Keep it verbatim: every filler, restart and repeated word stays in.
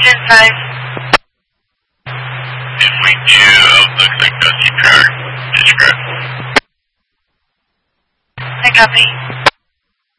engine five. In week two, looks like Dusty Power. Describe. I copy.